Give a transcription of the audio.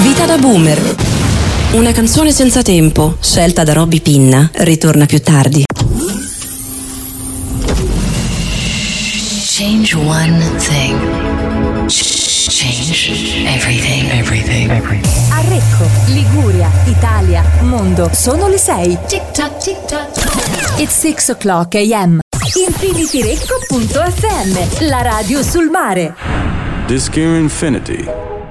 Vita da boomer. Una canzone senza tempo, scelta da Robby Pinna, ritorna più tardi. Change one thing. Change everything. Everything. Arrecco, Liguria, Italia, mondo. Sono le 6. Tic tac, tic tac. It's 6 o'clock a.m. infinityrecco.fm, la radio sul mare. Disc Infinity